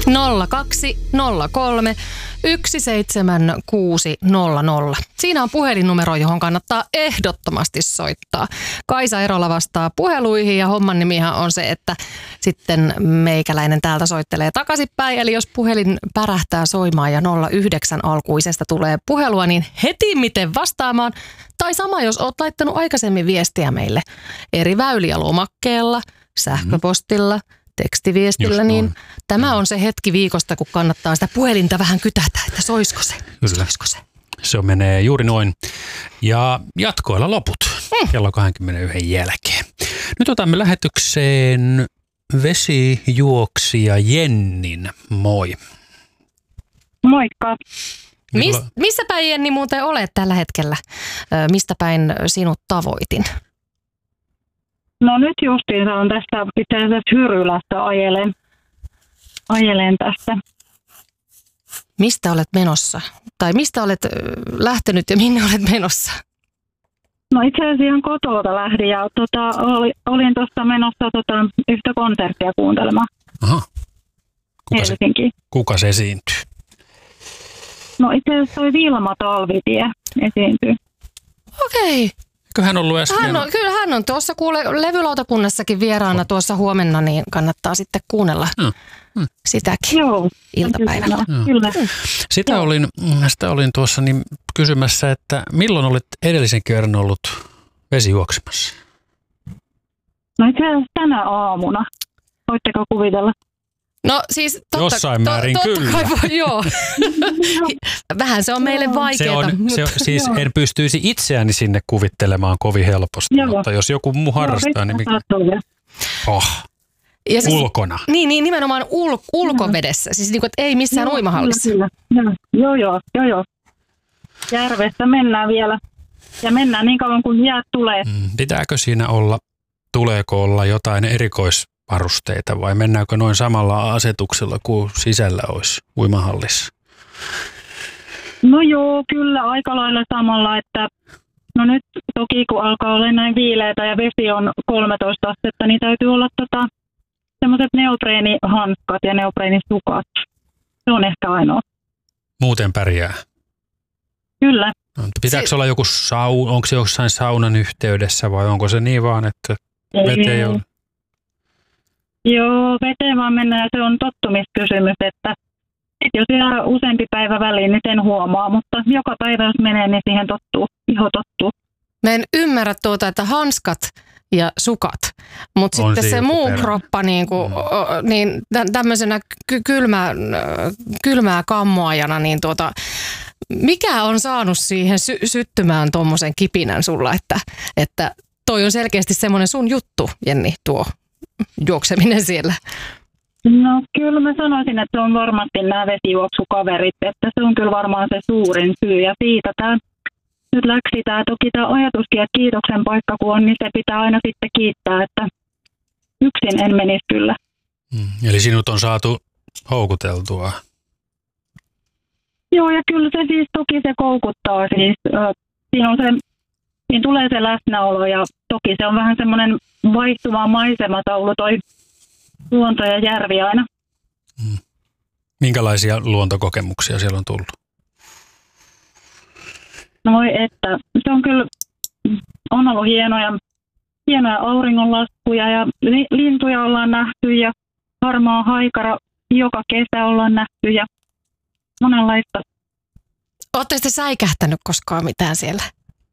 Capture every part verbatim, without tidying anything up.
nolla kaksi nolla kolme yksi seitsemän kuusi nolla nolla. Siinä on puhelinnumero, johon kannattaa ehdottomasti soittaa. Kaisa Erola vastaa puheluihin ja homman nimihän on se, että sitten meikäläinen täältä soittelee takaisinpäin. Eli jos puhelin pärähtää soimaan ja nolla yhdeksän alkuisesta tulee puhelua, niin heti miten vastaamaan. Tai sama, jos oot laittanut aikaisemmin viestiä meille eri väyliä lomakkeella, sähköpostilla, tekstiviestillä, Just niin on. tämä on se hetki viikosta, kun kannattaa sitä puhelinta vähän kytätä, että soisko se, Kyllä. soisko se. Se menee juuri noin. Ja jatkoilla loput mm. kello kaksikymmentäyksi jälkeen. Nyt otamme lähetykseen vesijuoksija Jennin. Moi. Moikka. Mis, missä päin, Jenni, muuten olet tällä hetkellä? Ö, mistä päin sinut tavoitin? No nyt justiinsa on tässä itse asiassa Hyrylästä ajelen, ajelen tästä. Mistä olet menossa? Tai mistä olet ö, lähtenyt ja minne olet menossa? No itse asiassa ihan kotoa lähdin ja tota, oli, olin tuossa menossa tota, yhtä konserttia kuuntelemaan. Aha. Kuka se, Helsinkiin. kuka se esiintyy? No itse asiassa toi Vilma Talvitie esiintyy. Okei. Eikö hän ollut äsken? Hän on, kyllä hän on tuossa kuule levylautakunnassakin vieraana tuossa huomenna, niin kannattaa sitten kuunnella No. Hmm. sitäkin Joo. iltapäivällä. Kyllä. kyllä. Sitä olin, sitä olin tuossa niin kysymässä, että milloin olet edellisen kerran ollut vesijuoksemassa? No itse asiassa tänä aamuna. Voitteko kuvitella? No siis totta, Jossain määrin totta kyllä. Kai voi, joo. Vähän se on meille Se vaikeaa. on, se on, siis en pystyisi itseäni sinne kuvittelemaan kovin helposti, Joo. mutta jos joku muu harrastaa, niin mikä... Oh, Ja siis, ulkona. Niin, niin nimenomaan ul, ulkovedessä, siis niin kuin, että ei missään Joo, uimahallissa. Kyllä, kyllä. Joo, joo, joo, joo. Järvessä mennään vielä. Ja mennään niin kauan kuin jäät tulee. Mm, pitääkö siinä olla, tuleeko olla jotain erikoisvarusteita vai mennäänkö noin samalla asetuksella kuin sisällä olisi uimahallissa? No joo, kyllä aika lailla samalla, että no nyt toki kun alkaa olla näin viileätä ja vesi on kolmetoista astetta, niin täytyy olla tota, semmoiset neopreenihanskat ja neopreenisukat. Se on ehkä ainoa. Muuten pärjää. Kyllä. No, pitääkö si- olla joku sauna, onko se jossain saunan yhteydessä vai onko se niin vaan, että vete ei ole? Joo, veteen vaan mennään ja se on tottumiskysymys, että sit jos jää useampi päivä väliin, niin sen huomaa, mutta joka päivä jos menee, niin siihen tottuu, iho tottuu. Mä en ymmärrä tuota, että hanskat ja sukat, mutta On sitten se siinä muu perä. kroppa niin kuin, Mm. o, niin tä- tämmöisenä ky- kylmää, kylmää kammoajana, niin tuota, mikä on saanut siihen sy- syttymään tuommoisen kipinän sulla, että, että toi on selkeästi semmoinen sun juttu, Jenni, tuo juokseminen siellä. No kyllä mä sanoisin, että se on varmasti nämä vesijuoksukaverit, että se on kyllä varmaan se suurin syy ja siitä tämä nyt läksi tämä toki tämä ajatuskin, että kiitoksen paikka kun on, niin se pitää aina sitten kiittää, että yksin en menisi kyllä. Mm. Eli sinut on saatu houkuteltua. Joo ja kyllä se siis toki se koukuttaa siis, äh, siinä, on se, siinä tulee se läsnäolo ja toki se on vähän semmoinen vaihtuva maisemataulu toi luonto ja järvi aina. Mm. Minkälaisia luontokokemuksia siellä on tullut? No että se on kyllä, on ollut hienoja, hienoja auringonlaskuja ja li, lintuja ollaan nähty ja harmaa haikara joka kesä ollaan nähty ja monenlaista. Ootte sitten säikähtänyt koskaan mitään siellä?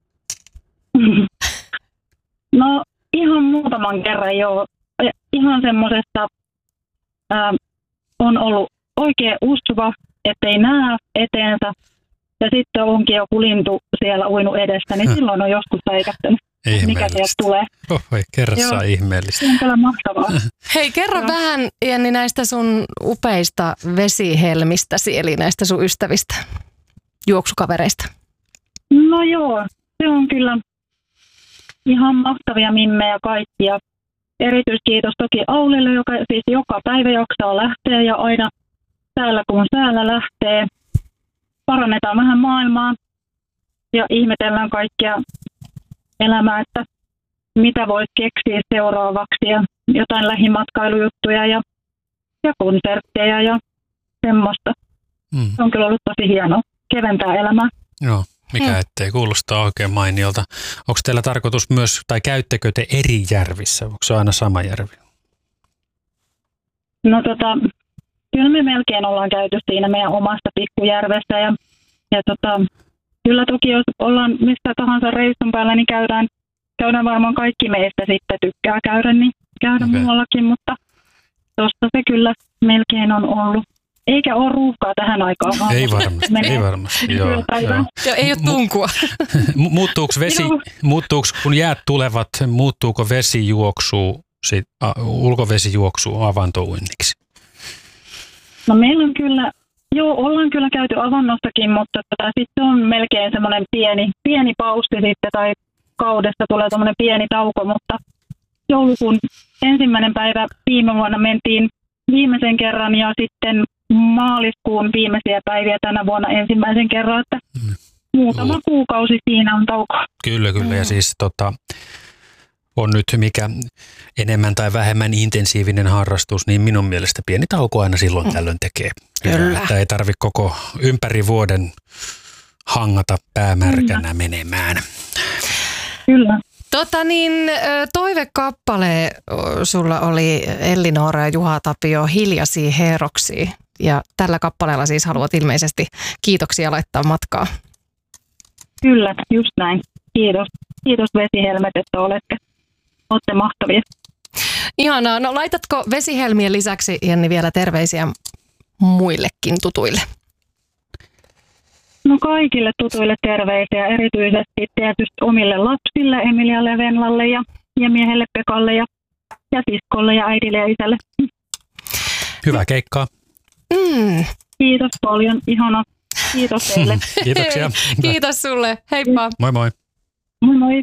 No ihan muutaman kerran joo. Ihan semmoisesta ää, on ollut oikein ustuva, ettei näe eteensä. Ja sitten onkin joku lintu siellä uinut edessä, niin silloin on joskus säikähtänyt, mikä sieltä tulee. Oi, kerrassaan ihmeellistä. Se on kyllä mahtavaa. Hei, kerro Joo. vähän, Jenni, näistä sun upeista vesihelmistäsi, eli näistä sun ystävistä, juoksukavereista. No joo, se on kyllä ihan mahtavia mimmejä kaikkia. Erityiskiitos toki Aulille, joka siis joka päivä jaksaa lähteä ja aina täällä kun säällä lähtee. Parannetaan vähän maailmaa ja ihmetellään kaikkia elämää, että mitä voisi keksiä seuraavaksi ja jotain lähimatkailujuttuja ja, ja konsertteja ja semmoista. Mm. Se on kyllä ollut tosi hienoa, keventää elämää. Joo, mikä mm. ettei kuulostaa oikein mainiolta. Onko teillä tarkoitus myös, tai käyttekö te eri järvissä? Onko se aina sama järvi? No tota, kyllä me melkein ollaan käyty siinä meidän omasta pikkujärvessä ja, ja tota, kyllä toki jos ollaan mistä tahansa reissun päällä, niin käydään, käydään varmaan kaikki meistä sitten tykkää käydä, niin käydä okay. muuallakin, mutta tuosta se kyllä melkein on ollut. Eikä ole ruuhkaa tähän aikaan. Ei varmasti, ei varmasti. Joo, joo. Joo, ei ole tunkua. Muuttuuko vesi, muuttuuko, kun jäät tulevat, muuttuuko vesijuoksu, sit, uh, ulkovesijuoksu avantouinniksi? No meillä on kyllä, joo, ollaan kyllä käyty avannossakin, mutta tota, sitten on melkein semmoinen pieni, pieni paussi sitten, tai kaudessa tulee semmoinen pieni tauko, mutta joulukuun ensimmäinen päivä viime vuonna mentiin viimeisen kerran ja sitten maaliskuun viimeisiä päiviä tänä vuonna ensimmäisen kerran, että mm. muutama uh. kuukausi siinä on tauko. Kyllä, kyllä. Mm. Ja siis tota, on nyt mikä enemmän tai vähemmän intensiivinen harrastus, niin minun mielestä pieni tauko aina silloin mm. tällöin tekee. Kyllä. Että ei tarvitse koko ympäri vuoden hangata päämärkänä mm. menemään. Kyllä. Tota niin, toivekappale sulla oli Elli-Noora ja Juha Tapio Hiljaisia heroksia. Ja tällä kappaleella siis haluat ilmeisesti kiitoksia laittaa matkaa. Kyllä, just näin. Kiitos. Kiitos Vesihelmet, että olette, olette mahtavia. Ihanaa. No laitatko Vesihelmien lisäksi, Jenni, vielä terveisiä muillekin tutuille? No kaikille tutuille terveisiä, erityisesti tietysti omille lapsille, Emilialle ja Venlalle ja, ja miehelle Pekalle ja, ja siskolle ja äidille ja isälle. Hyvää keikkaa. Mm. Kiitos paljon, ihana. Kiitos teille. Kiitoksia. Kiitos sulle. Heippa. Moi moi. Moi moi.